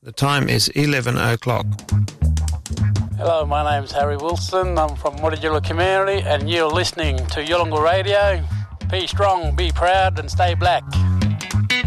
The time is 11 o'clock. Hello, my name's Harry Wilson. I'm from Mutijula community and you're listening to Yolngu Radio. Be strong, be proud and stay black.